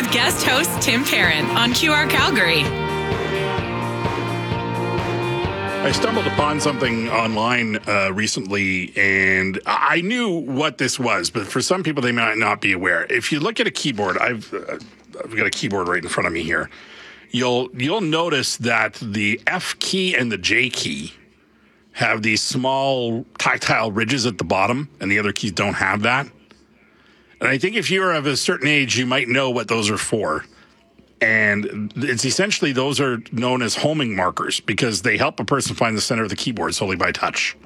with guest host Tim Parent on QR Calgary. I stumbled upon something online recently, and I knew what this was, but for some people, they might not be aware. If you look at a keyboard, I've got a keyboard right in front of me here. You'll notice that the F key and the J key have these small tactile ridges at the bottom, and the other keys don't have that. And I think if you're of a certain age, you might know what those are for. And it's essentially, those are known as homing markers because they help a person find the center of the keyboard solely by touch.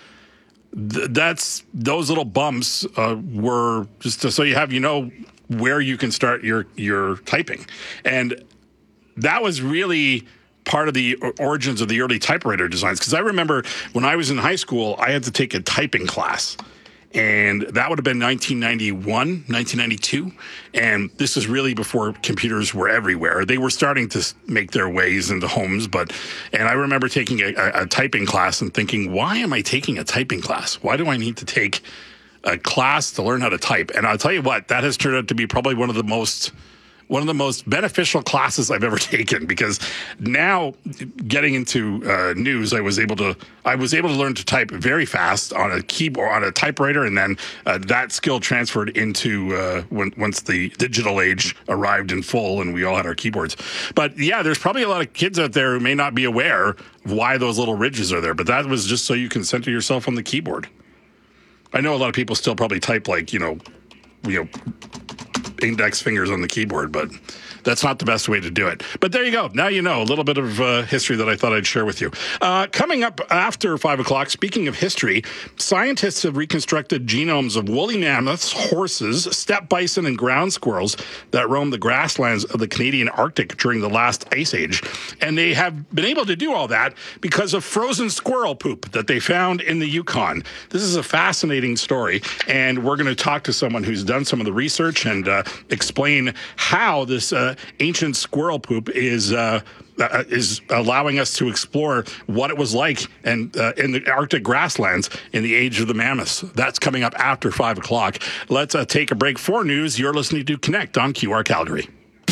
Those little bumps were just so you know where you can start your typing. And that was really part of the origins of the early typewriter designs. Because I remember when I was in high school, I had to take a typing class. And that would have been 1991, 1992. And this is really before computers were everywhere. They were starting to make their ways into homes. And I remember taking a typing class and thinking, why am I taking a typing class? Why do I need to take a class to learn how to type? And I'll tell you what, that has turned out to be probably one of the most beneficial classes I've ever taken, because now getting into news, I was able to learn to type very fast on a keyboard, on a typewriter, and then that skill transferred into once the digital age arrived in full and we all had our keyboards. But yeah, there's probably a lot of kids out there who may not be aware of why those little ridges are there, but that was just so you can center yourself on the keyboard. I know a lot of people still probably type like, index fingers on the keyboard, but that's not the best way to do it. But there you go. Now you know a little bit of history that I thought I'd share with you. Coming up after 5 o'clock, speaking of history, scientists have reconstructed genomes of woolly mammoths, horses, steppe bison, and ground squirrels that roamed the grasslands of the Canadian Arctic during the last ice age. And they have been able to do all that because of frozen squirrel poop that they found in the Yukon. This is a fascinating story, and we're going to talk to someone who's done some of the research and explain how this ancient squirrel poop is allowing us to explore what it was like in the Arctic grasslands in the age of the mammoths. That's coming up after 5 o'clock. Let's take a break for news. You're listening to Connect on QR Calgary.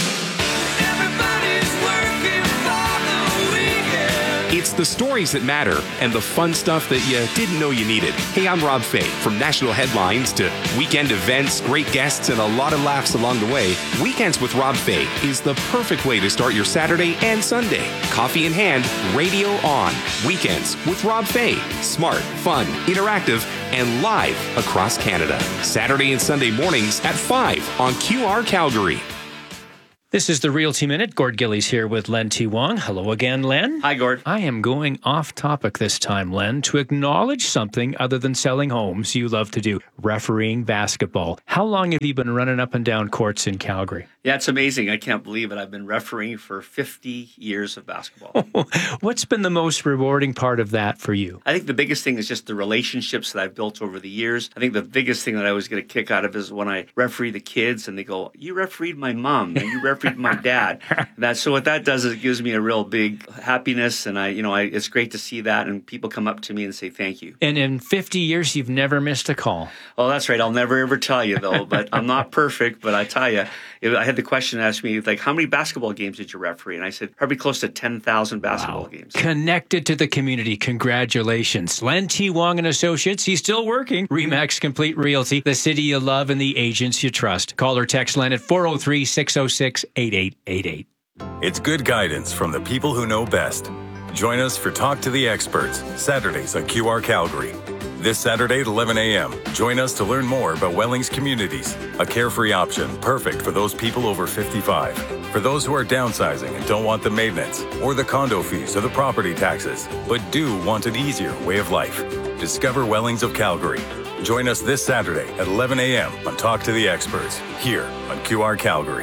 It's the stories that matter and the fun stuff that you didn't know you needed. Hey, I'm Rob Fay. From national headlines to weekend events, great guests, and a lot of laughs along the way, Weekends with Rob Fay is the perfect way to start your Saturday and Sunday. Coffee in hand, radio on. Weekends with Rob Fay. Smart, fun, interactive, and live across Canada. Saturday and Sunday mornings at 5 on QR Calgary. This is the Realty Minute. Gord Gillies here with Len T. Wong. Hello again, Len. Hi, Gord. I am going off topic this time, Len, to acknowledge something other than selling homes you love to do, refereeing basketball. How long have you been running up and down courts in Calgary? Yeah, it's amazing. I can't believe it. I've been refereeing for 50 years of basketball. What's been the most rewarding part of that for you? I think the biggest thing is just the relationships that I've built over the years. I think the biggest thing that I always get a kick out of is when I referee the kids and they go, you refereed my mom and you refereed my dad. So what that does is it gives me a real big happiness, and it's great to see that, and people come up to me and say thank you. And in 50 years, you've never missed a call. Oh, that's right. I'll never ever tell you though, but I'm not perfect. But I tell you, I had the question asked me, like, how many basketball games did you referee? And I said, probably close to 10,000 basketball games. Connected to the community. Congratulations. Len T. Wong and Associates. He's still working. RE/MAX Complete Realty, the city you love and the agents you trust. Call or text Len at 403-606-8888. It's good guidance from the people who know best. Join us for Talk to the Experts, Saturdays on QR Calgary. This Saturday at 11 a.m., join us to learn more about Wellings Communities, a carefree option perfect for those people over 55. For those who are downsizing and don't want the maintenance, or the condo fees or the property taxes, but do want an easier way of life. Discover Wellings of Calgary. Join us this Saturday at 11 a.m. on Talk to the Experts, here on QR Calgary.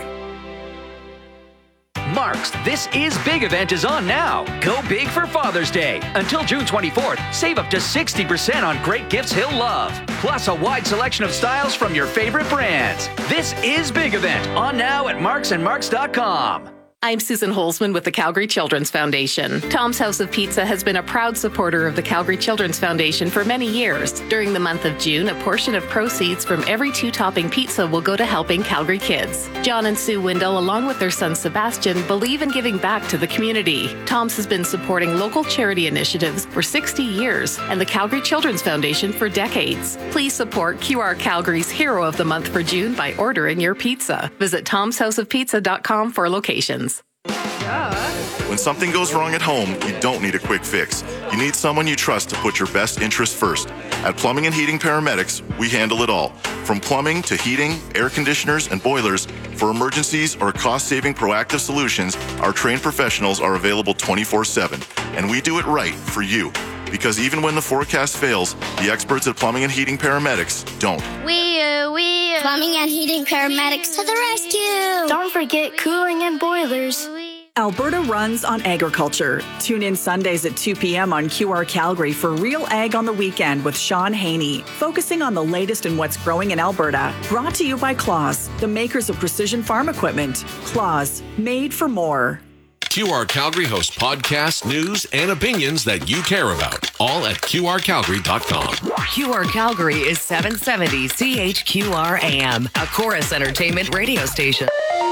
Mark's This Is Big event is on now. Go big for Father's Day. Until June 24th, save up to 60% on great gifts he'll love. Plus a wide selection of styles from your favorite brands. This Is Big event on now at marksandmarks.com. I'm Susan Holzman with the Calgary Children's Foundation. Tom's House of Pizza has been a proud supporter of the Calgary Children's Foundation for many years. During the month of June, a portion of proceeds from every 2-topping pizza will go to helping Calgary kids. John and Sue Windle, along with their son Sebastian, believe in giving back to the community. Tom's has been supporting local charity initiatives for 60 years and the Calgary Children's Foundation for decades. Please support QR Calgary's Hero of the Month for June by ordering your pizza. Visit tomshouseofpizza.com for locations. When something goes wrong at home, you don't need a quick fix. You need someone you trust to put your best interests first. At Plumbing and Heating Paramedics, we handle it all. From plumbing to heating, air conditioners, and boilers, for emergencies or cost-saving proactive solutions, our trained professionals are available 24/7. And we do it right for you. Because even when the forecast fails, the experts at Plumbing and Heating Paramedics don't. We Plumbing and Heating Paramedics to the rescue! Don't forget cooling and boilers. Alberta runs on agriculture. Tune in Sundays at 2 p.m. on QR Calgary for Real Ag on the Weekend with Sean Haney, focusing on the latest in what's growing in Alberta. Brought to you by Claas, the makers of precision farm equipment. Claas, made for more. QR Calgary hosts podcasts, news, and opinions that you care about, all at QRCalgary.com. QR Calgary is 770 CHQR AM, a Chorus Entertainment radio station.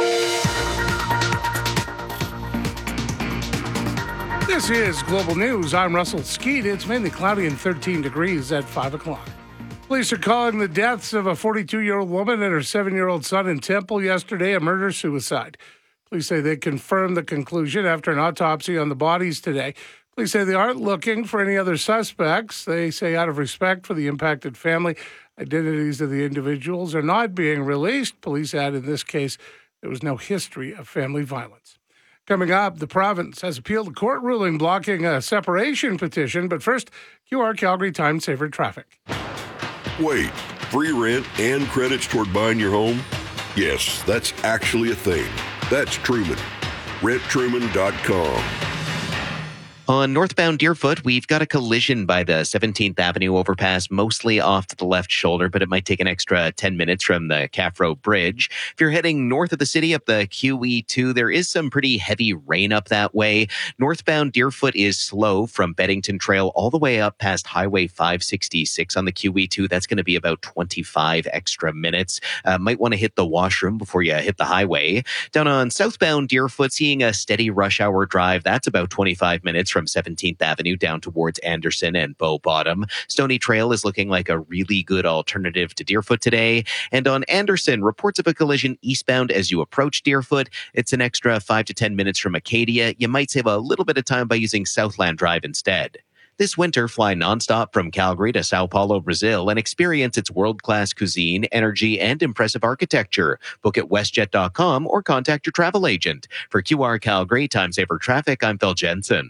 This is Global News. I'm Russell Skeet. It's mainly cloudy and 13 degrees at 5 o'clock. Police are calling the deaths of a 42-year-old woman and her 7-year-old son in Temple yesterday a murder-suicide. Police say they confirmed the conclusion after an autopsy on the bodies today. Police say they aren't looking for any other suspects. They say out of respect for the impacted family, identities of the individuals are not being released. Police add in this case there was no history of family violence. Coming up, the province has appealed a court ruling blocking a separation petition. But first, QR Calgary Time Saver traffic. Wait, free rent and credits toward buying your home? Yes, that's actually a thing. That's Truman. RentTruman.com. On northbound Deerfoot, we've got a collision by the 17th Avenue overpass, mostly off to the left shoulder, but it might take an extra 10 minutes from the Caffro Bridge. If you're heading north of the city up the QE2, there is some pretty heavy rain up that way. Northbound Deerfoot is slow from Beddington Trail all the way up past Highway 566 on the QE2. That's going to be about 25 extra minutes. Might want to hit the washroom before you hit the highway. Down on southbound Deerfoot, seeing a steady rush hour drive. That's about 25 minutes from 17th Avenue down towards Anderson and Bow Bottom. Stony Trail is looking like a really good alternative to Deerfoot today. And on Anderson, reports of a collision eastbound as you approach Deerfoot. It's an extra 5 to 10 minutes from Acadia. You might save a little bit of time by using Southland Drive instead. This winter, fly nonstop from Calgary to Sao Paulo, Brazil, and experience its world-class cuisine, energy, and impressive architecture. Book at WestJet.com or contact your travel agent. For QR Calgary Time Saver Traffic, I'm Phil Jensen.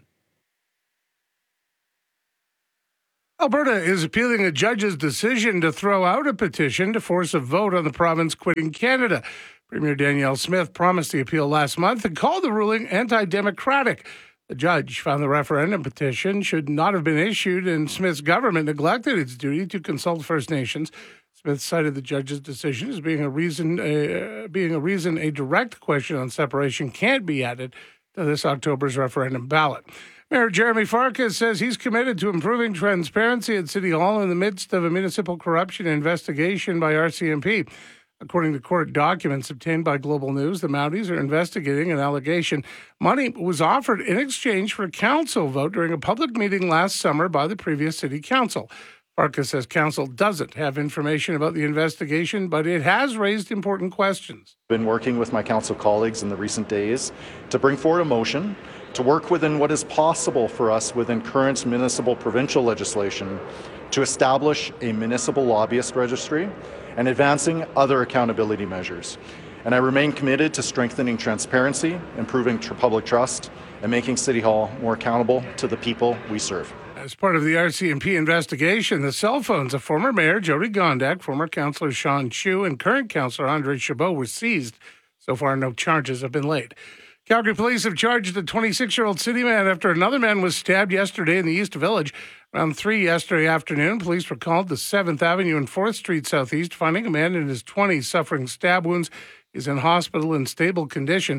Alberta is appealing a judge's decision to throw out a petition to force a vote on the province quitting Canada. Premier Danielle Smith promised the appeal last month and called the ruling anti-democratic. The judge found the referendum petition should not have been issued, and Smith's government neglected its duty to consult First Nations. Smith cited the judge's decision as being a reason a direct question on separation can't be added to this October's referendum ballot. Mayor Jeremy Farkas says he's committed to improving transparency at City Hall in the midst of a municipal corruption investigation by RCMP. According to court documents obtained by Global News, the Mounties are investigating an allegation money was offered in exchange for a council vote during a public meeting last summer by the previous city council. Farkas says council doesn't have information about the investigation, but it has raised important questions. I've been working with my council colleagues in the recent days to bring forward a motion to work within what is possible for us within current municipal provincial legislation to establish a municipal lobbyist registry and advancing other accountability measures. And I remain committed to strengthening transparency, improving public trust, and making City Hall more accountable to the people we serve. As part of the RCMP investigation, the cell phones of former Mayor Jody Gondek, former Councillor Sean Chu, and current Councillor Andre Chabot were seized. So far, no charges have been laid. Calgary police have charged a 26-year-old city man after another man was stabbed yesterday in the East Village. Around 3 yesterday afternoon, police were called to 7th Avenue and 4th Street Southeast, finding a man in his 20s suffering stab wounds. He's in hospital in stable condition.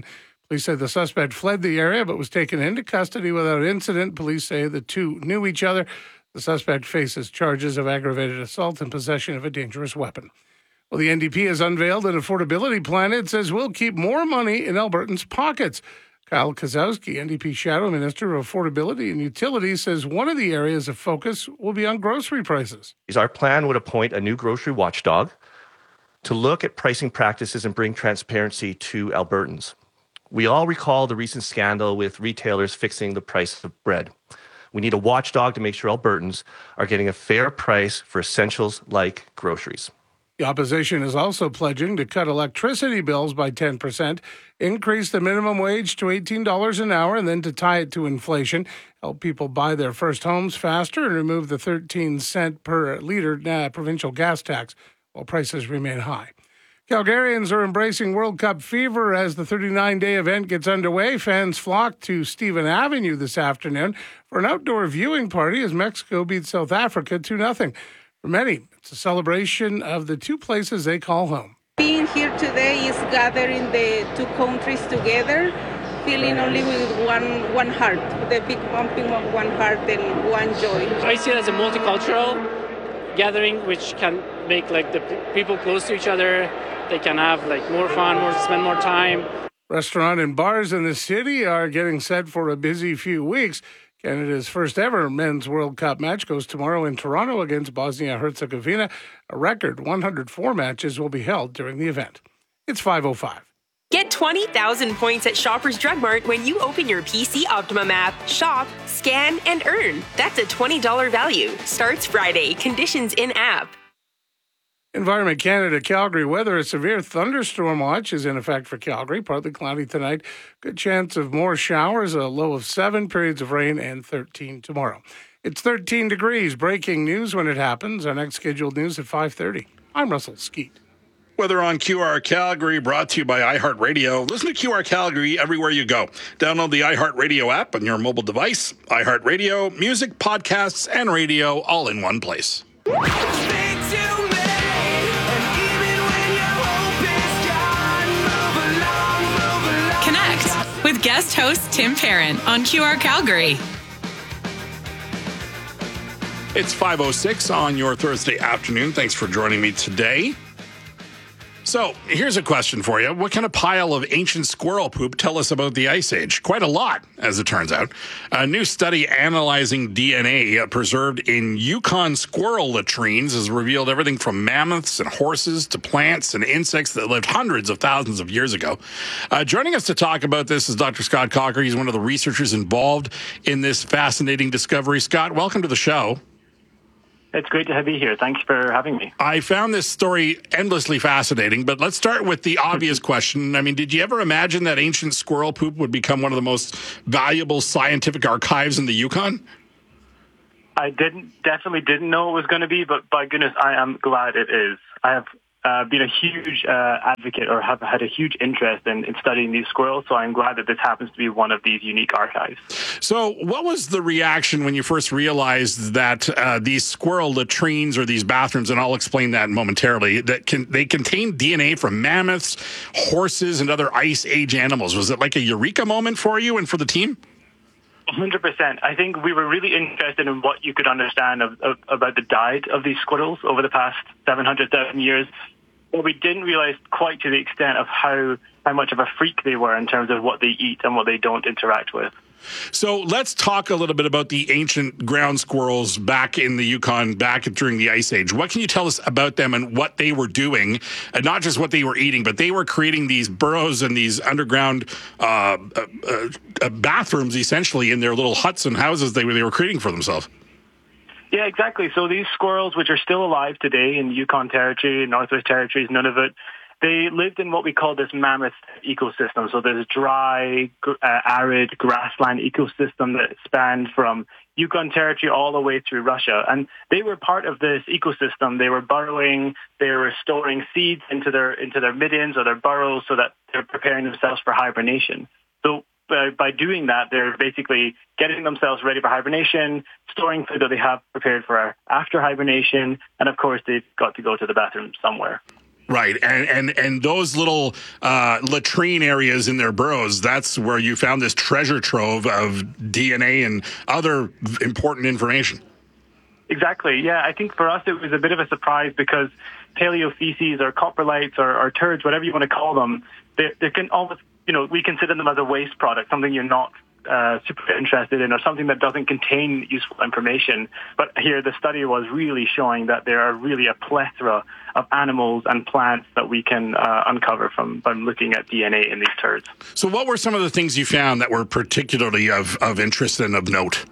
Police say the suspect fled the area but was taken into custody without incident. Police say the two knew each other. The suspect faces charges of aggravated assault and possession of a dangerous weapon. Well, the NDP has unveiled an affordability plan. It says we'll keep more money in Albertans' pockets. Kyle Kozowski, NDP Shadow Minister of Affordability and Utilities, says one of the areas of focus will be on grocery prices. Our plan would appoint a new grocery watchdog to look at pricing practices and bring transparency to Albertans. We all recall the recent scandal with retailers fixing the price of bread. We need a watchdog to make sure Albertans are getting a fair price for essentials like groceries. The opposition is also pledging to cut electricity bills by 10%, increase the minimum wage to $18 an hour, and then to tie it to inflation, help people buy their first homes faster, and remove the 13-cent per litre provincial gas tax while prices remain high. Calgarians are embracing World Cup fever as the 39-day event gets underway. Fans flock to Stephen Avenue this afternoon for an outdoor viewing party as Mexico beats South Africa 2-0. For many, it's a celebration of the two places they call home. Being here today is gathering the two countries together, feeling only with one heart, the big pumping of one heart and one joy. I see it as a multicultural gathering, which can make the people close to each other. They can have more fun, spend more time. Restaurant and bars in the city are getting set for a busy few weeks. Canada's first ever men's World Cup match goes tomorrow in Toronto against Bosnia-Herzegovina. A record 104 matches will be held during the event. It's 5:05. Get 20,000 points at Shoppers Drug Mart when you open your PC Optimum app. Shop, scan, and earn. That's a $20 value. Starts Friday. Conditions in app. Environment Canada Calgary weather. A severe thunderstorm watch is in effect for Calgary. Partly cloudy tonight. Good chance of more showers. A low of 7, periods of rain, and 13 tomorrow. It's 13 degrees. Breaking news when it happens. Our next scheduled news at 5:30. I'm Russell Skeet. Weather on QR Calgary, brought to you by iHeartRadio. Listen to QR Calgary everywhere you go. Download the iHeartRadio app on your mobile device. iHeartRadio, music, podcasts, and radio all in one place. Connect with guest host Tim Parent on QR Calgary. It's 5:06 on your Thursday afternoon. Thanks for joining me today. So here's a question for you. What kind of pile of ancient squirrel poop tell us about the Ice Age? Quite a lot, as it turns out. A new study analyzing DNA preserved in Yukon squirrel latrines has revealed everything from mammoths and horses to plants and insects that lived hundreds of thousands of years ago. Joining us to talk about this is Dr. Scott Cocker. He's one of the researchers involved in this fascinating discovery. Scott, welcome to the show. It's great to be here. Thanks for having me. I found this story endlessly fascinating, but let's start with the obvious question. I mean, did you ever imagine that ancient squirrel poop would become one of the most valuable scientific archives in the Yukon? I definitely didn't know it was going to be, but by goodness, I am glad it is. I have been a huge advocate, or have had a huge interest in studying these squirrels, so I'm glad that this happens to be one of these unique archives. So what was the reaction when you first realized that these squirrel latrines, or these bathrooms, and I'll explain that momentarily, they contain DNA from mammoths, horses, and other Ice Age animals? Was it like a eureka moment for you and for the team? 100%. I think we were really interested in what you could understand about the diet of these squirrels over the past 700,000 years. But we didn't realize quite to the extent of how much of a freak they were in terms of what they eat and what they don't interact with. So let's talk a little bit about the ancient ground squirrels back in the Yukon, back during the Ice Age. What can you tell us about them and what they were doing, and not just what they were eating, but they were creating these burrows and these underground bathrooms, essentially, in their little huts and houses they were creating for themselves. Yeah, exactly. So these squirrels, which are still alive today in Yukon Territory, Northwest Territories, Nunavut, they lived in what we call this mammoth ecosystem. So there's a dry, arid grassland ecosystem that spanned from Yukon Territory all the way through Russia. And they were part of this ecosystem. They were burrowing, they were storing seeds into their middens or their burrows so that they're preparing themselves for hibernation. So by doing that, they're basically getting themselves ready for hibernation, storing food that they have prepared for after hibernation, and of course, they've got to go to the bathroom somewhere. Right, and those little latrine areas in their burrows, that's where you found this treasure trove of DNA and other important information. Exactly, yeah. I think for us it was a bit of a surprise because paleofeces or coprolites or turds, whatever you want to call them, they can almost, we consider them as a waste product, something you're not super interested in or something that doesn't contain useful information. But here the study was really showing that there are really a plethora of animals and plants that we can uncover by looking at DNA in these turds. So what were some of the things you found that were particularly of interest and of note?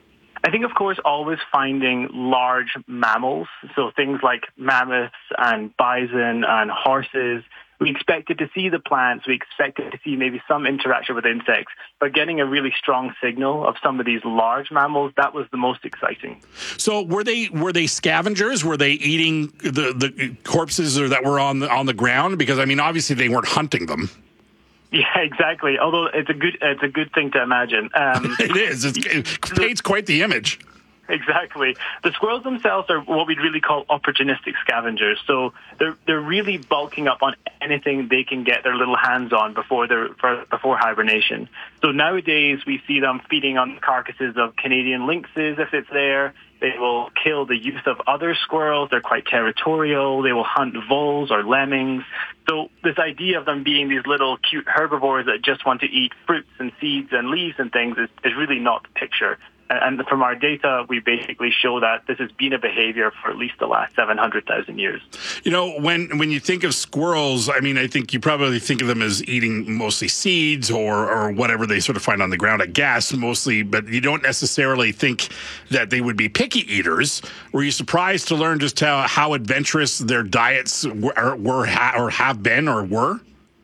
I think, of course, always finding large mammals, so things like mammoths and bison and horses. We expected to see the plants. We expected to see maybe some interaction with insects. But getting a really strong signal of some of these large mammals, that was the most exciting. So were they scavengers? Were they eating the corpses that were on the ground? Because, I mean, obviously they weren't hunting them. Yeah, exactly. Although it's a good thing to imagine. It is. It paints quite the image. Exactly. The squirrels themselves are what we'd really call opportunistic scavengers. So they're really bulking up on anything they can get their little hands on before hibernation. So nowadays we see them feeding on the carcasses of Canadian lynxes if it's there. They will kill the youth of other squirrels. They're quite territorial. They will hunt voles or lemmings. So this idea of them being these little cute herbivores that just want to eat fruits and seeds and leaves and things is really not the picture. And from our data, we basically show that this has been a behavior for at least the last 700,000 years. When you think of squirrels, I mean, I think you probably think of them as eating mostly seeds or whatever they sort of find on the ground, I guess, mostly, but you don't necessarily think that they would be picky eaters. Were you surprised to learn just how adventurous their diets were or have been or were?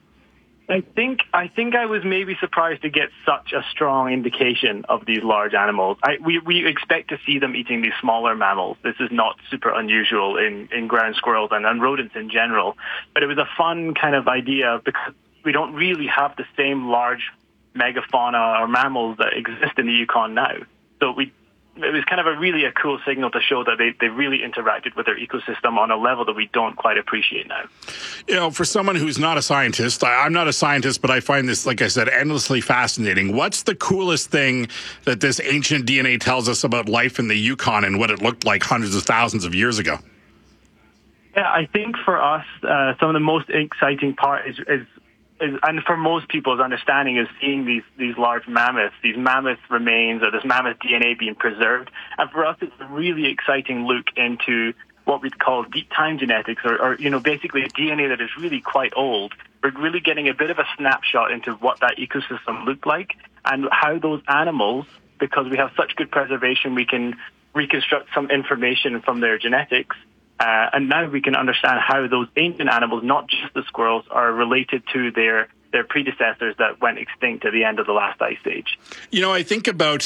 I think I was maybe surprised to get such a strong indication of these large animals. We expect to see them eating these smaller mammals. This is not super unusual in ground squirrels and rodents in general. But it was a fun kind of idea because we don't really have the same large megafauna or mammals that exist in the Yukon now. So it was kind of a cool signal to show that they really interacted with their ecosystem on a level that we don't quite appreciate now. For someone who's not a scientist, I'm not a scientist, but I find this, like I said, endlessly fascinating. What's the coolest thing that this ancient DNA tells us about life in the Yukon and what it looked like hundreds of thousands of years ago? Yeah, I think for us, some of the most exciting part is and for most people's understanding, is seeing these large mammoths, these mammoth remains, or this mammoth DNA being preserved. And for us, it's a really exciting look into what we'd call deep time genetics, or basically a DNA that is really quite old. We're really getting a bit of a snapshot into what that ecosystem looked like and how those animals, because we have such good preservation, we can reconstruct some information from their genetics. And now we can understand how those ancient animals, not just the squirrels, are related to their predecessors that went extinct at the end of the last ice age. I think about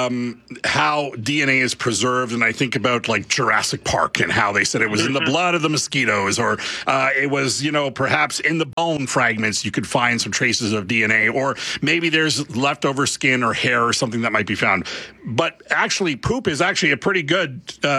how DNA is preserved, and I think about like Jurassic Park and how they said it was in the blood of the mosquitoes, or it was, perhaps in the bone fragments you could find some traces of DNA, or maybe there's leftover skin or hair or something that might be found. But actually, poop is actually a pretty good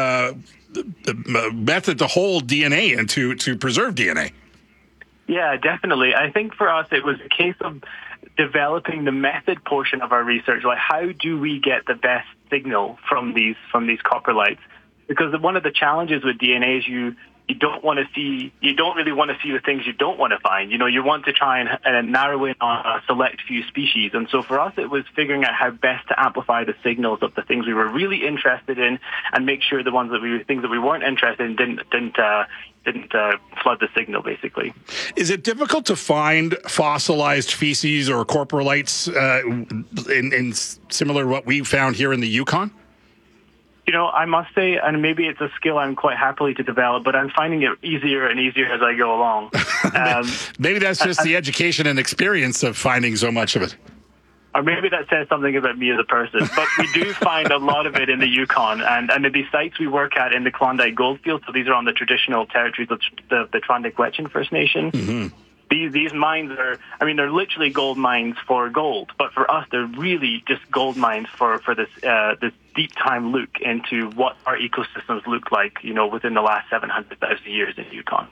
method to hold DNA and to preserve DNA. Yeah, definitely. I think for us, it was a case of developing the method portion of our research. Like, how do we get the best signal from these coprolites? Because one of the challenges with DNA is you don't really want to see the things you don't want to find. You want to try and narrow in on a select few species. And so for us, it was figuring out how best to amplify the signals of the things we were really interested in, and make sure the things that we weren't interested in didn't flood the signal, basically. Is it difficult to find fossilized feces or coprolites in similar to what we found here in the Yukon? I must say, and maybe it's a skill I'm quite happily to develop, but I'm finding it easier and easier as I go along. Maybe that's just the education and experience of finding so much of it. Or maybe that says something about me as a person. But we do find a lot of it in the Yukon. And the sites we work at in the Klondike Goldfields, so these are on the traditional territories of the Klondike-Wet'suwet'en First Nation. Mm-hmm. These mines they're literally gold mines for gold. But for us, they're really just gold mines for this deep time look into what our ecosystems look like, within the last 700,000 years in Yukon.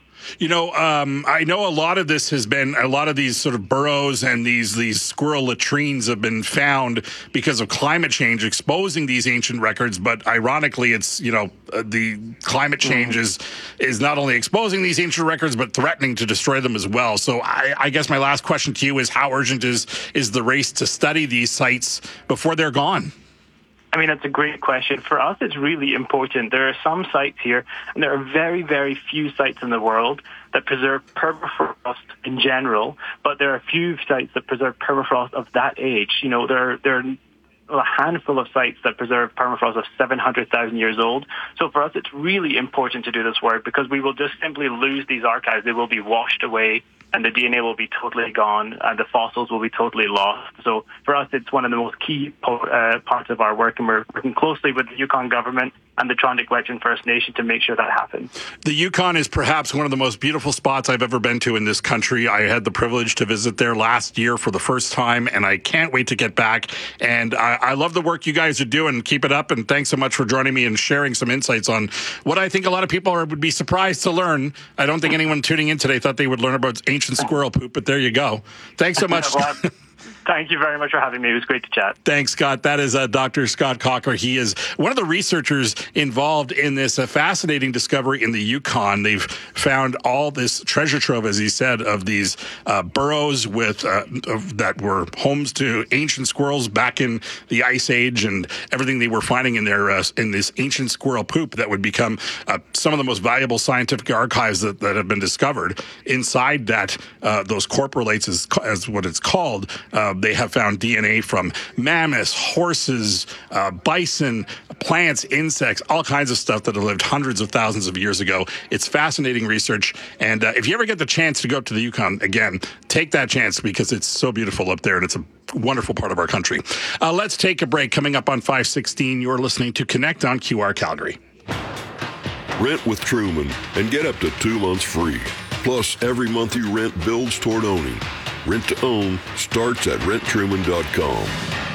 I know a lot of this has been, a lot of these sort of burrows and these squirrel latrines have been found because of climate change exposing these ancient records. But ironically, it's, the climate change is not only exposing these ancient records, but threatening to destroy them as well. So I guess my last question to you is, how urgent is the race to study these sites before they're gone? I mean, that's a great question. For us, it's really important. There are some sites here, and there are very, very few sites in the world that preserve permafrost in general, but there are a few sites that preserve permafrost of that age. There are a handful of sites that preserve permafrost of 700,000 years old. So for us, it's really important to do this work because we will just simply lose these archives. They will be washed away, and the DNA will be totally gone, and the fossils will be totally lost. So for us, it's one of the most key parts of our work, and we're working closely with the Yukon government and the Trondic-Wet'suwet'en First Nation to make sure that happens. The Yukon is perhaps one of the most beautiful spots I've ever been to in this country. I had the privilege to visit there last year for the first time, and I can't wait to get back. And I love the work you guys are doing. Keep it up, and thanks so much for joining me and sharing some insights on what I think a lot of people would be surprised to learn. I don't think anyone tuning in today thought they would learn about ancient squirrel poop, but there you go. Thanks so much. Thank you very much for having me. It was great to chat. Thanks, Scott. That is Dr. Scott Cocker. He is one of the researchers involved in this fascinating discovery in the Yukon. They've found all this treasure trove, as he said, of these burrows that were homes to ancient squirrels back in the Ice Age, and everything they were finding in their in this ancient squirrel poop that would become some of the most valuable scientific archives that have been discovered. Inside that, those corporalates, as what it's called, they have found DNA from mammoths, horses, bison, plants, insects, all kinds of stuff that have lived hundreds of thousands of years ago. It's fascinating research. And if you ever get the chance to go to the Yukon, again, take that chance because it's so beautiful up there and it's a wonderful part of our country. Let's take a break. Coming up on 516, you're listening to Connect on QR Calgary. Rent with Truman and get up to 2 months free. Plus, every month you rent builds toward owning. Rent to own starts at renttruman.com.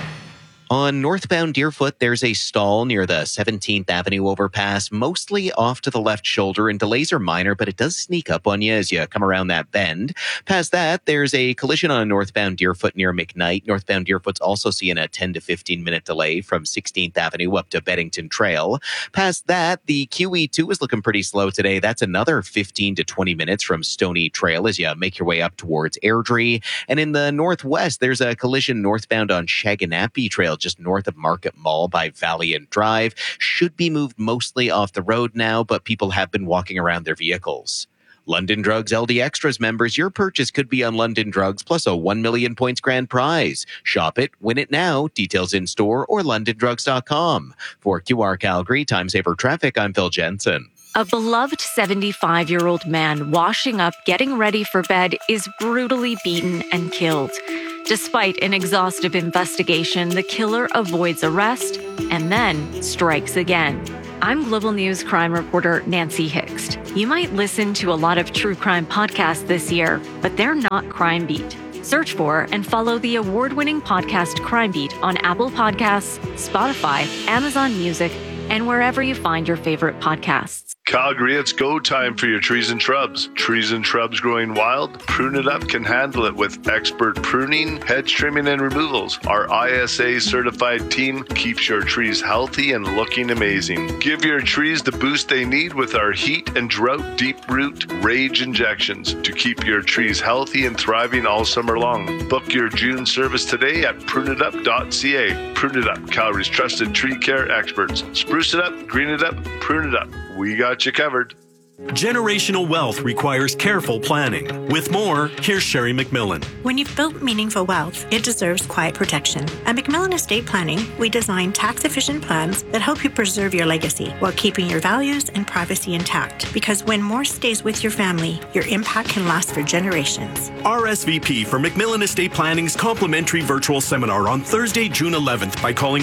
On northbound Deerfoot, there's a stall near the 17th Avenue overpass, mostly off to the left shoulder, and delays are minor, but it does sneak up on you as you come around that bend. Past that, there's a collision on northbound Deerfoot near McKnight. Northbound Deerfoot's also seeing a 10 to 15-minute delay from 16th Avenue up to Beddington Trail. Past that, the QE2 is looking pretty slow today. That's another 15 to 20 minutes from Stony Trail as you make your way up towards Airdrie. And in the northwest, there's a collision northbound on Shaganappi Trail, just north of Market Mall by Valiant Drive. Should be moved mostly off the road now, but people have been walking around their vehicles. London Drugs LD Extras members, your purchase could be on London Drugs plus a 1 million points grand prize. Shop it, win it now. Details in store or londondrugs.com. For QR Calgary Time Saver Traffic, I'm Phil Jensen. A beloved 75-year-old man washing up, getting ready for bed, is brutally beaten and killed. Despite an exhaustive investigation, the killer avoids arrest and then strikes again. I'm Global News crime reporter Nancy Hixt. You might listen to a lot of true crime podcasts this year, but they're not Crime Beat. Search for and follow the award-winning podcast Crime Beat on Apple Podcasts, Spotify, Amazon Music, and wherever you find your favorite podcasts. Calgary, it's go time for your trees and shrubs. Trees and shrubs growing wild? Prune It Up can handle it with expert pruning, hedge trimming, and removals. Our ISA certified team keeps your trees healthy and looking amazing. Give your trees the boost they need with our heat and drought deep root rage injections to keep your trees healthy and thriving all summer long. Book your June service today at pruneitup.ca. Prune It Up, Calgary's trusted tree care experts. Spruce it up, green it up, prune it up. We got you covered. Generational wealth requires careful planning. With more, here's Sherry McMillan. When you've built meaningful wealth, it deserves quiet protection. At McMillan Estate Planning, we design tax-efficient plans that help you preserve your legacy while keeping your values and privacy intact. Because when more stays with your family, your impact can last for generations. RSVP for McMillan Estate Planning's complimentary virtual seminar on Thursday, June 11th by calling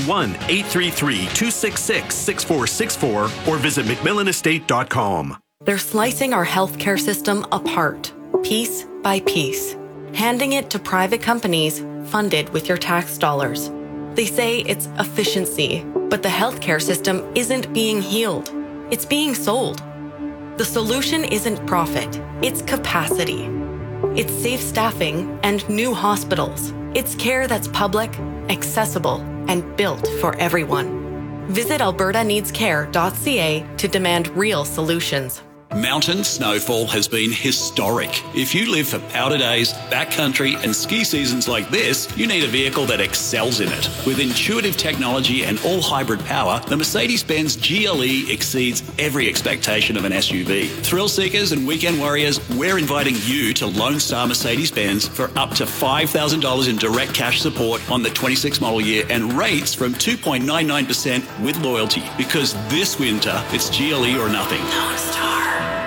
1-833-266-6464 or visit McMillanestate.com. They're slicing our healthcare system apart, piece by piece, handing it to private companies funded with your tax dollars. They say it's efficiency, but the healthcare system isn't being healed. It's being sold. The solution isn't profit, it's capacity. It's safe staffing and new hospitals. It's care that's public, accessible, and built for everyone. Visit albertaneedscare.ca to demand real solutions. Mountain snowfall has been historic. If you live for powder days, backcountry, and ski seasons like this, you need a vehicle that excels in it. With intuitive technology and all-hybrid power, the Mercedes-Benz GLE exceeds every expectation of an SUV. Thrill seekers and weekend warriors, we're inviting you to Lone Star Mercedes-Benz for up to $5,000 in direct cash support on the 26 model year and rates from 2.99% with loyalty. Because this winter, it's GLE or nothing. Lone Star.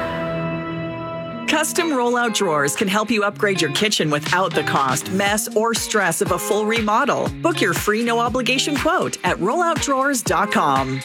Custom rollout drawers can help you upgrade your kitchen without the cost, mess, or stress of a full remodel. Book your free no-obligation quote at rolloutdrawers.com.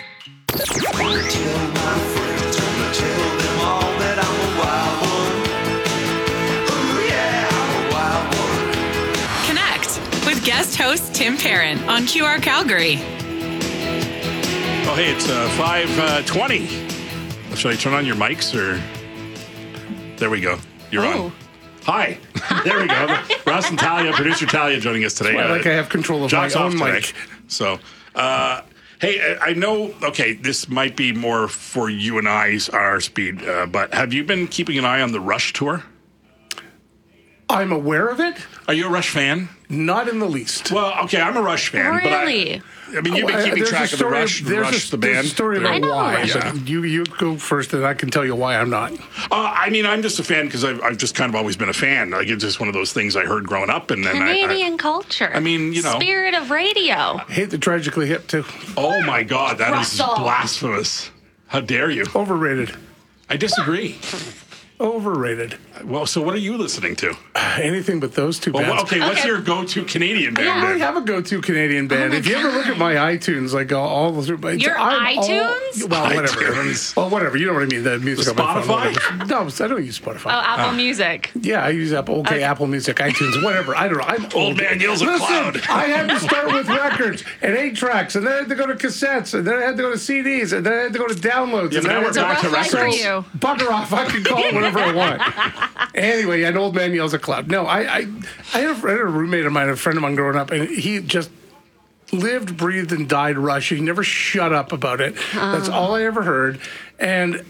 Connect with guest host Tim Parent on QR Calgary. Oh, hey, it's 5:20. Should I turn on your mics or... There we go. You're on. Hi. There we go. Russ and Talia, producer Talia, joining us today. I have control of John's my own off mic. today. So, hey, I know, okay, this might be more for you and our speed, but have you been keeping an eye on the Rush tour? I'm aware of it. Are you a Rush fan? Not in the least. Well, okay, I'm a Rush fan. Really? But I mean, you've been keeping track of the Rush, the band. There's a story about why. Yeah. But you go first, and I can tell you why I'm not. I mean, I'm just a fan because I've just kind of always been a fan. Like, it's just one of those things I heard growing up. And then Canadian culture. I mean, you know. Spirit of radio. I hate the Tragically Hip, too. Oh, my God. That Russell. is blasphemous. How dare you? Overrated. I disagree. Overrated. Well, so what are you listening to? Anything but those two bands. Well, okay, what's your go-to Canadian band? I have a go-to Canadian band. If you ever look at my iTunes, like all the... Your iTunes? Whatever. iTunes. Well, whatever. You know what I mean. The music on my phone. Spotify? No, I don't use Spotify. Oh, Apple Music. Yeah, I use Apple. Okay, Apple Music, iTunes, whatever. I don't know. I'm Old man yells at cloud. I had to start with records and 8 tracks, and then I had to go to cassettes, and then I had to go to CDs, and then I had to go to downloads. Yeah, and but now we're back to records. So, bugger off. I can call it whatever I want. Anyway, an old man yells at cloud. No, I had a roommate of mine, a friend of mine growing up, and he just lived, breathed, and died Rush. He never shut up about it. That's all I ever heard. And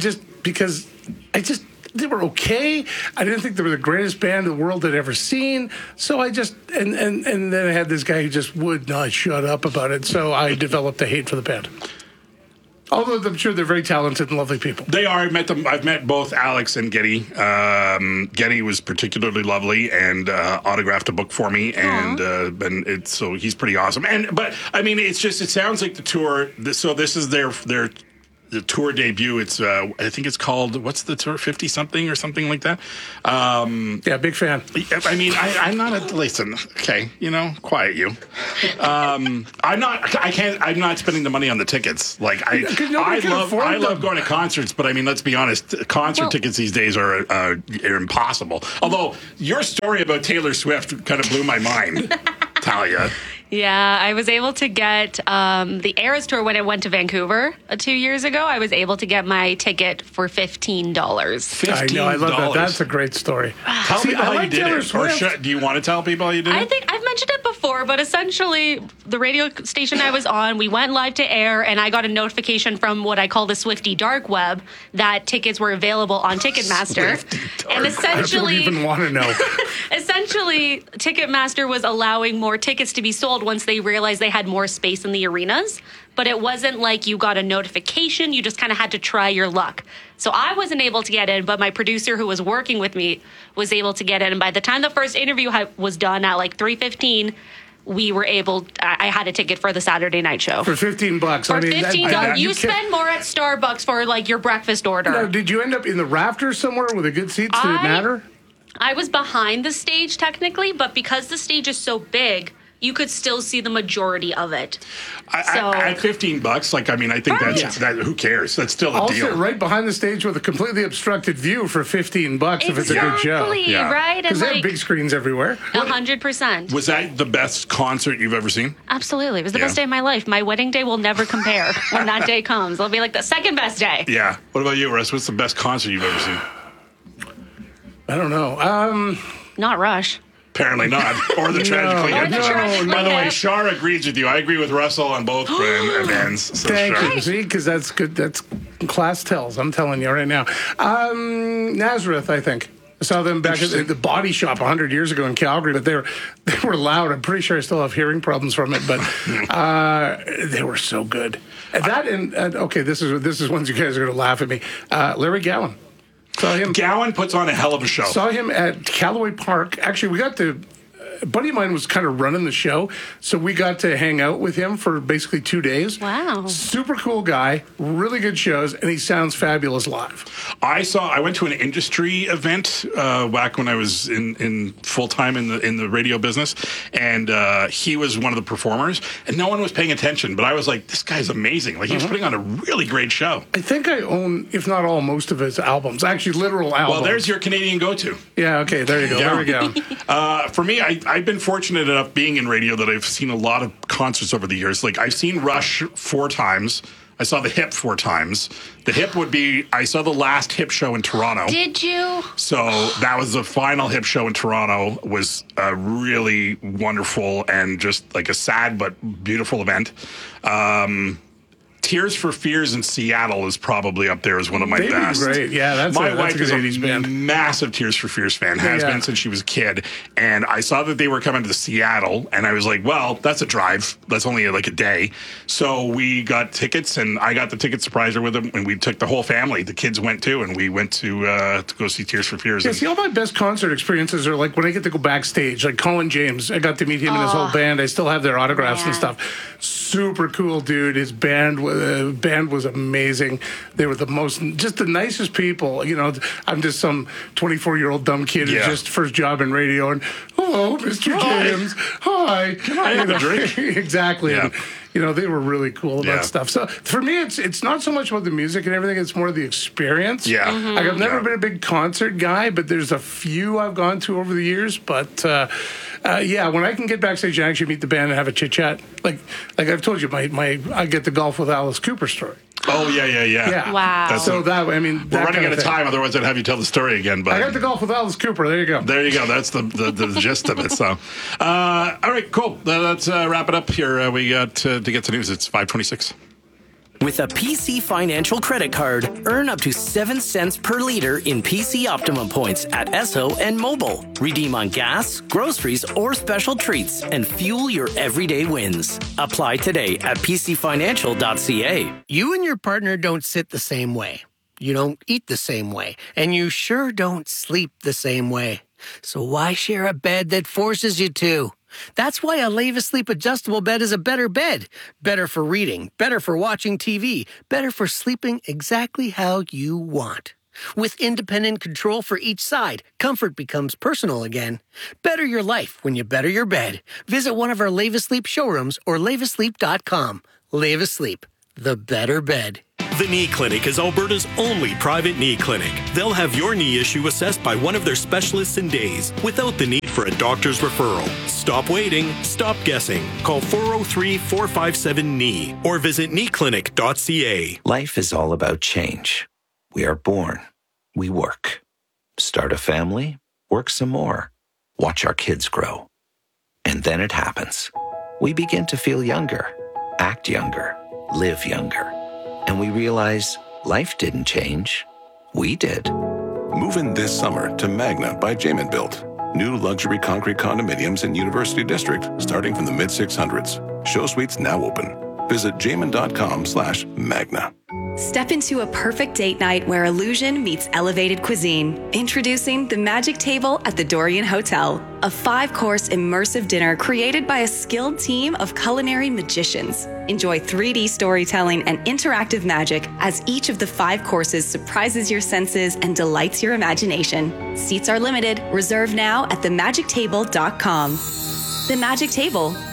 they were okay. I didn't think they were the greatest band the world had ever seen. So I just, and then I had this guy who just would not shut up about it. So I developed a hate for the band. Although I'm sure they're very talented and lovely people. They are. I've met them. I've met both Alex and Getty. Getty was particularly lovely and autographed a book for me, and so he's pretty awesome. But I mean, it sounds like the tour. So this is their the tour debut. It's I think it's called, what's the tour, 50 something or something like that. Yeah, big fan. I mean, I'm not a, listen, okay, quiet you. I'm not spending the money on the tickets. Like I love going to concerts, but I mean, let's be honest, concert tickets these days are impossible. Although your story about Taylor Swift kind of blew my mind, Talia. Yeah, I was able to get the Eras Tour when it went to Vancouver 2 years ago. I was able to get my ticket for $15. I know, I love that. That's a great story. Tell me how you did it. Or do you want to tell people how you did it? I think I've mentioned it before, but essentially the radio station I was on, we went live to air, and I got a notification from what I call the Swiftie dark web that tickets were available on Ticketmaster. And essentially, I don't even want to know. Essentially, Ticketmaster was allowing more tickets to be sold once they realized they had more space in the arenas. But it wasn't like you got a notification. You just kind of had to try your luck. So I wasn't able to get in, but my producer who was working with me was able to get in. And by the time the first interview was done at like 3:15, we were able, I had a ticket for the Saturday night show. For $15. For $15. You spend more at Starbucks for like your breakfast order. Now, did you end up in the rafters somewhere with a good seats? Did it matter? I was behind the stage technically, but because the stage is so big, you could still see the majority of it. At $15, like, I mean, I think that's who cares? That's still a I'll deal. sit right behind the stage with a completely obstructed view for $15 if it's a good show. Exactly, right? Because And they have big screens everywhere. 100%. Was that the best concert you've ever seen? Absolutely. It was the best day of my life. My wedding day will never compare when that day comes. It'll be like the second best day. Yeah. What about you, Russ? What's the best concert you've ever seen? I don't know. Not Rush. Apparently not. Or the Tragically Hip. By the way, Hip. Shar agrees with you. I agree with Russell on both bands. So Thank Shar. you. See, because that's good. That's class tells. I'm telling you right now. Nazareth, I think. I saw them back at the Body Shop 100 years ago in Calgary, but they were loud. I'm pretty sure I still have hearing problems from it, but they were so good. Okay, this is ones you guys are going to laugh at me. Larry Gowan. Saw him. Gowan puts on a hell of a show. Saw him at Callaway Park. Actually, we got to. A buddy of mine was kind of running the show, so we got to hang out with him for basically 2 days. Wow. Super cool guy, really good shows, and he sounds fabulous live. I went to an industry event back when I was in full time in the radio business, and he was one of the performers, and no one was paying attention. But I was like, this guy's amazing. Like, he was putting on a really great show. I think I own, if not all, most of his albums. Actually, literal albums. Well, there's your Canadian go-to. Yeah. Okay. There you go. Yeah. There we go. For me, I've been fortunate enough being in radio that I've seen a lot of concerts over the years. Like, I've seen Rush 4 times. I saw the Hip 4 times. The Hip I saw the last Hip show in Toronto. Did you? So that was the final Hip show in Toronto. Was a really wonderful and just like a sad but beautiful event. Tears for Fears in Seattle is probably up there as one of my They'd be best. great. Yeah, that's my a wife good is 80s band. a massive Tears for Fears fan. Has been since she was a kid. And I saw that they were coming to Seattle, and I was like, well, that's a drive. That's only like a day. So we got tickets, and I got the ticket surpriser with them, and we took the whole family. The kids went too, and we went to go see Tears for Fears. Yeah, see, all my best concert experiences are like when I get to go backstage. Like Colin James, I got to meet him and his whole band. I still have their autographs and stuff. Super cool dude. His band was amazing. They were just the nicest people. You know, I'm just some 24-year-old dumb kid who's just first job in radio, and hello, Mr. James. Hi. Can I have a drink? Exactly. Yeah. And, you know, they were really cool about stuff. So for me, it's not so much about the music and everything. It's more the experience. Yeah. Mm-hmm. Like, I've never been a big concert guy, but there's a few I've gone to over the years. But when I can get backstage and actually meet the band and have a chit chat, like I've told you, I get the Golf with Alice Cooper story. Oh, yeah. Wow. So we're running out of time. Otherwise, I'd have you tell the story again. But I got the Golf with Alice Cooper. There you go. There you go. That's the gist of it. So, all right, cool. Let's wrap it up here. We got to get to news. It's 5:26. With a PC Financial credit card, earn up to 7 cents per liter in PC Optimum points at Esso and Mobile. Redeem on gas, groceries, or special treats and fuel your everyday wins. Apply today at pcfinancial.ca. You and your partner don't sit the same way. You don't eat the same way. And you sure don't sleep the same way. So why share a bed that forces you to? That's why a Leva Sleep adjustable bed is a better bed. Better for reading, better for watching TV, better for sleeping exactly how you want. With independent control for each side, comfort becomes personal again. Better your life when you better your bed. Visit one of our Leva Sleep showrooms or levasleep.com. Leva Sleep, the better bed. The Knee Clinic is Alberta's only private knee clinic. They'll have your knee issue assessed by one of their specialists in days without the need for a doctor's referral. Stop waiting. Stop guessing. Call 403-457-KNEE or visit kneeclinic.ca. Life is all about change. We are born. We work. Start a family. Work some more. Watch our kids grow. And then it happens. We begin to feel younger, act younger, live younger. And we realize life didn't change. We did. Move in this summer to Magna by Jamin Built. New luxury concrete condominiums in University District starting from the mid-600s. Show suites now open. Visit jamin.com/Magna. Step into a perfect date night where illusion meets elevated cuisine. Introducing the Magic Table at the Dorian Hotel, a 5-course immersive dinner created by a skilled team of culinary magicians. Enjoy 3D storytelling and interactive magic as each of the 5 courses surprises your senses and delights your imagination. Seats are limited. Reserve now at themagictable.com. The Magic Table,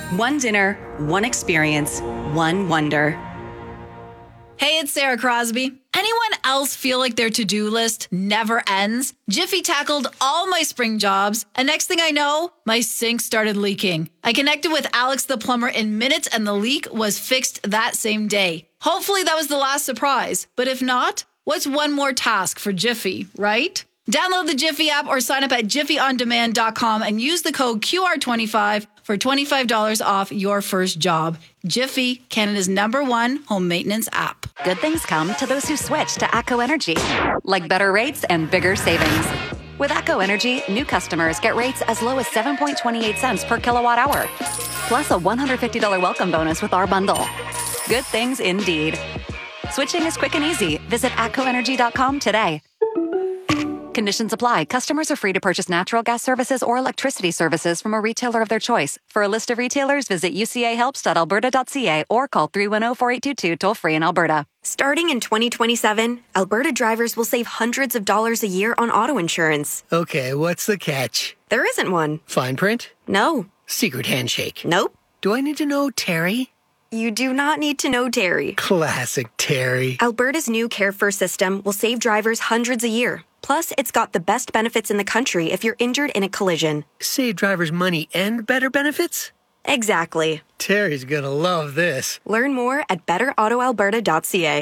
One dinner, one experience, one wonder. Hey, it's Sarah Crosby. Anyone else feel like their to-do list never ends? Jiffy tackled all my spring jobs, and next thing I know, my sink started leaking. I connected with Alex the plumber in minutes, and the leak was fixed that same day. Hopefully that was the last surprise, but if not, what's one more task for Jiffy, right? Download the Jiffy app or sign up at jiffyondemand.com and use the code QR25 for $25 off your first job. Jiffy, Canada's #1 home maintenance app. Good things come to those who switch to ATCO Energy, like better rates and bigger savings. With ATCO Energy, new customers get rates as low as 7.28 cents per kilowatt hour, plus a $150 welcome bonus with our bundle. Good things indeed. Switching is quick and easy. Visit atcoenergy.com today. Conditions apply. Customers are free to purchase natural gas services or electricity services from a retailer of their choice. For a list of retailers, visit ucahelps.alberta.ca or call 310-4822 toll-free in Alberta. Starting in 2027, Alberta drivers will save hundreds of dollars a year on auto insurance. Okay, what's the catch? There isn't one. Fine print? No. Secret handshake? Nope. Do I need to know Terry? You do not need to know Terry. Classic Terry. Alberta's new Care First system will save drivers hundreds a year. Plus, it's got the best benefits in the country if you're injured in a collision. Save drivers money and better benefits? Exactly. Terry's gonna love this. Learn more at betterautoalberta.ca.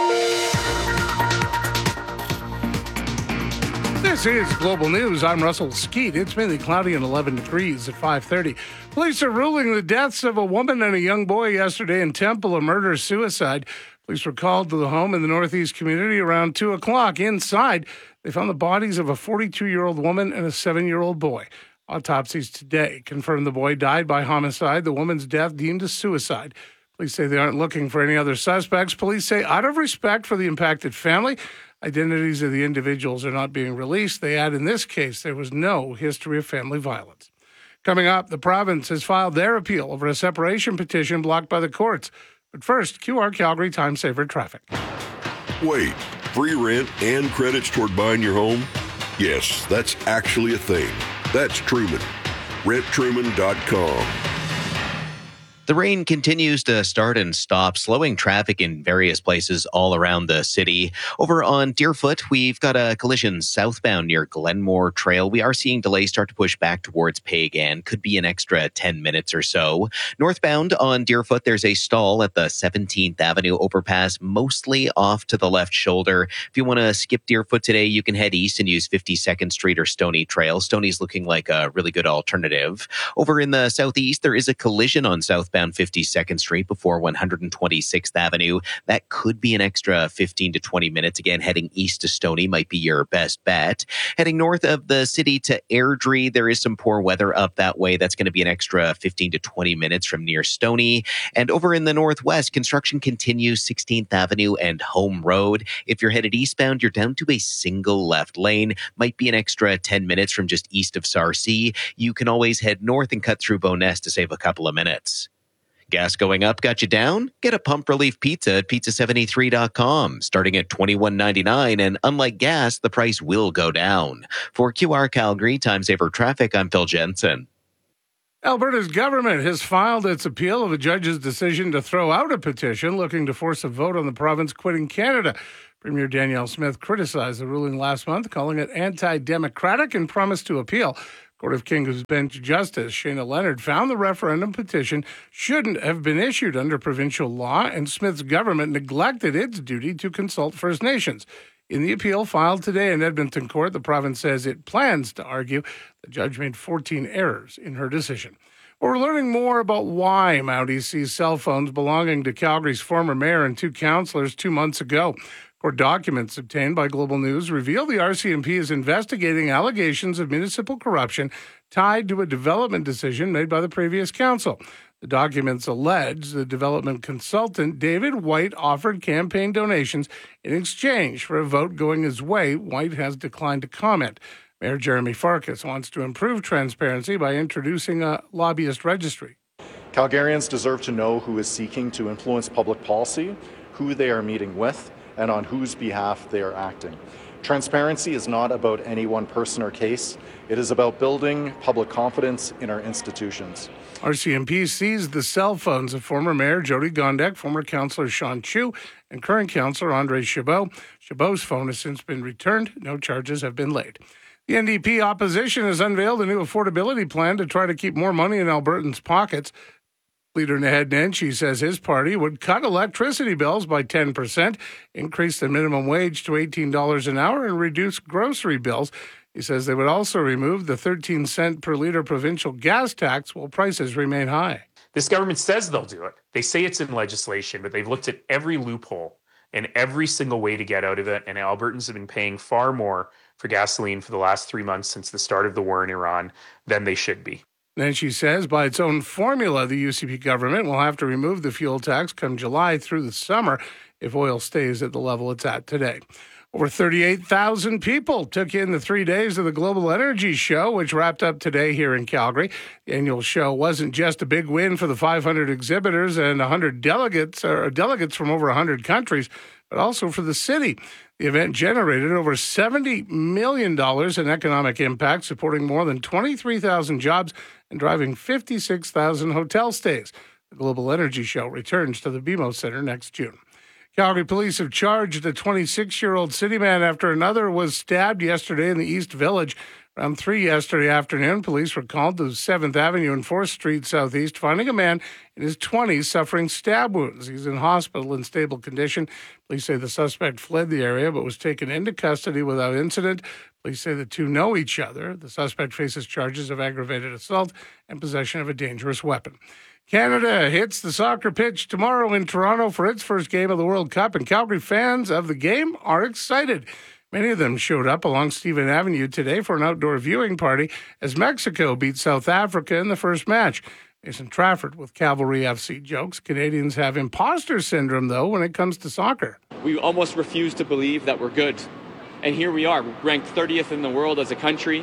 This is Global News. I'm Russell Skeet. It's mainly cloudy and 11 degrees at 5:30. Police are ruling the deaths of a woman and a young boy yesterday in Temple a murder-suicide. Police were called to the home in the Northeast community around 2 o'clock. Inside, they found the bodies of a 42-year-old woman and a 7-year-old boy. Autopsies today confirmed the boy died by homicide, the woman's death deemed a suicide. Police say they aren't looking for any other suspects. Police say out of respect for the impacted family, identities of the individuals are not being released. They add in this case there was no history of family violence. Coming up, the province has filed their appeal over a separation petition blocked by the courts. But first, QR Calgary Time Saver traffic. Wait, free rent and credits toward buying your home? Yes, that's actually a thing. That's Truman. RentTruman.com. The rain continues to start and stop, slowing traffic in various places all around the city. Over on Deerfoot, we've got a collision southbound near Glenmore Trail. We are seeing delays start to push back towards Pagan. Could be an extra 10 minutes or so. Northbound on Deerfoot, there's a stall at the 17th Avenue overpass, mostly off to the left shoulder. If you want to skip Deerfoot today, you can head east and use 52nd Street or Stony Trail. Stony's looking like a really good alternative. Over in the southeast, there is a collision on southbound 52nd Street before 126th Avenue. That could be an extra 15 to 20 minutes. Again, heading east to Stony might be your best bet. Heading north of the city to Airdrie, there is some poor weather up that way. That's going to be an extra 15 to 20 minutes from near Stony. And over in the northwest, construction continues 16th Avenue and Home Road. If you're headed eastbound, you're down to a single left lane. Might be an extra 10 minutes from just east of Sarcee. You can always head north and cut through Bowness to save a couple of minutes. Gas going up got you down? Get a pump relief pizza at pizza73.com, starting at $21.99, and unlike gas, the price will go down. For QR Calgary Time Saver Traffic, I'm Phil Jensen. Alberta's government has filed its appeal of a judge's decision to throw out a petition looking to force a vote on the province quitting Canada. Premier Danielle Smith criticized the ruling last month, calling it anti-democratic and promised to appeal. Court of King's Bench Justice Shayna Leonard found the referendum petition shouldn't have been issued under provincial law, and Smith's government neglected its duty to consult First Nations. In the appeal filed today in Edmonton Court, the province says it plans to argue the judge made 14 errors in her decision. We're learning more about why Mounties seized cell phones belonging to Calgary's former mayor and 2 councillors 2 months ago. Court documents obtained by Global News reveal the RCMP is investigating allegations of municipal corruption tied to a development decision made by the previous council. The documents allege the development consultant David White offered campaign donations in exchange for a vote going his way. White has declined to comment. Mayor Jeremy Farkas wants to improve transparency by introducing a lobbyist registry. Calgarians deserve to know who is seeking to influence public policy, who they are meeting with, and on whose behalf they are acting. Transparency is not about any one person or case. It is about building public confidence in our institutions. RCMP seized the cell phones of former Mayor Jody Gondek, former Councillor Sean Chu, and current Councillor Andre Chabot. Chabot's phone has since been returned. No charges have been laid. The NDP opposition has unveiled a new affordability plan to try to keep more money in Albertans' pockets. Leader Naheed Nenshi says his party would cut electricity bills by 10%, increase the minimum wage to $18 an hour, and reduce grocery bills. He says they would also remove the 13-cent per litre provincial gas tax while prices remain high. This government says they'll do it. They say it's in legislation, but they've looked at every loophole and every single way to get out of it, and Albertans have been paying far more for gasoline for the last 3 months since the start of the war in Iran than they should be. Nenshi says by its own formula, the UCP government will have to remove the fuel tax come July through the summer if oil stays at the level it's at today. Over 38,000 people took in the 3 days of the Global Energy Show, which wrapped up today here in Calgary. The annual show wasn't just a big win for the 500 exhibitors and 100 delegates from over 100 countries, but also for the city. The event generated over $70 million in economic impact, supporting more than 23,000 jobs and driving 56,000 hotel stays. The Global Energy Show returns to the BMO Centre next June. Calgary police have charged a 26-year-old city man after another was stabbed yesterday in the East Village. Around 3 yesterday afternoon, police were called to 7th Avenue and 4th Street Southeast, finding a man in his 20s suffering stab wounds. He's in hospital in stable condition. Police say the suspect fled the area but was taken into custody without incident. Police say the two know each other. The suspect faces charges of aggravated assault and possession of a dangerous weapon. Canada hits the soccer pitch tomorrow in Toronto for its first game of the World Cup, and Calgary fans of the game are excited. Many of them showed up along Stephen Avenue today for an outdoor viewing party as Mexico beat South Africa in the first match. Mason Trafford with Cavalry FC jokes. Canadians have imposter syndrome, though, when it comes to soccer. We almost refuse to believe that we're good. And here we are, ranked 30th in the world as a country.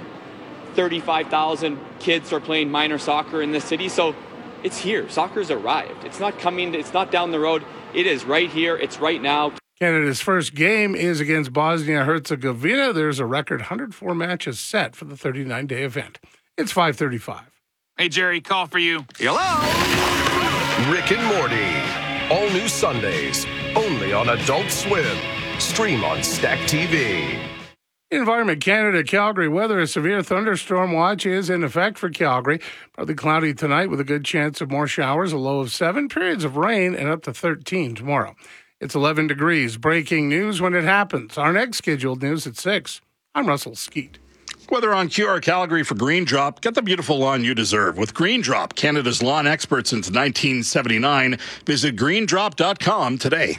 35,000 kids are playing minor soccer in this city. So it's here. Soccer's arrived. It's not coming. It's not down the road. It is right here. It's right now. Canada's first game is against Bosnia-Herzegovina. There's a record 104 matches set for the 39-day event. It's 5:35. Hey, Jerry, call for you. Hello? Rick and Morty. All new Sundays. Only on Adult Swim. Stream on Stack TV. Environment Canada, Calgary weather. A severe thunderstorm watch is in effect for Calgary. Partly cloudy tonight with a good chance of more showers, a low of 7, periods of rain, and up to 13 tomorrow. It's 11 degrees. Breaking news when it happens. Our next scheduled news at 6. I'm Russell Skeet. Weather on QR Calgary for Green Drop. Get the beautiful lawn you deserve with Green Drop, Canada's lawn expert since 1979. Visit greendrop.com today.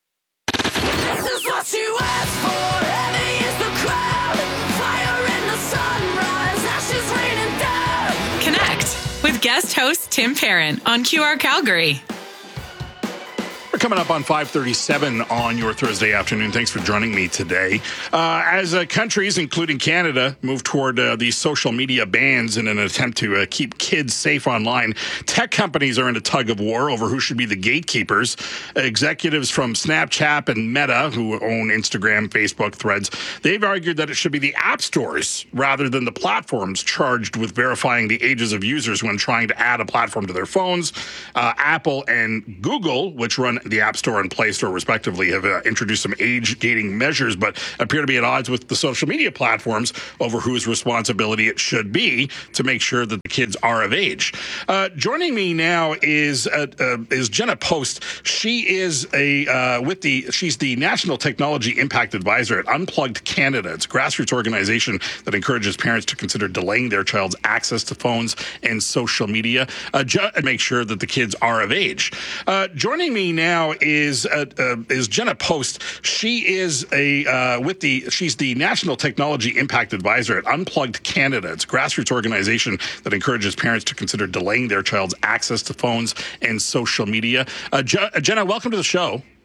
This is what you asked for. Heavy is the crowd. Fire in the sunrise. Ashes raining down. Connect with guest host Tim Parent on QR Calgary. We're coming up on 5:37 on your Thursday afternoon. Thanks for joining me today. As countries, including Canada, move toward these social media bans in an attempt to keep kids safe online, tech companies are in a tug of war over who should be the gatekeepers. Executives from Snapchat and Meta, who own Instagram, Facebook, Threads, they've argued that it should be the app stores rather than the platforms charged with verifying the ages of users when trying to add a platform to their phones. Apple and Google, which run the App Store and Play Store respectively, have introduced some age gating measures, but appear to be at odds with the social media platforms over whose responsibility it should be to make sure that the kids are of age. Joining me now is Jenna Post. She is she's the National Technology Impact Advisor at Unplugged Canada. It's a grassroots organization that encourages parents to consider delaying their child's access to phones and social media to make sure that the kids are of age. Joining me now is Jenna Post. She is she's the National Technology Impact Advisor at Unplugged Canada. It's a grassroots organization that encourages parents to consider delaying their child's access to phones and social media. Jenna, welcome to the show.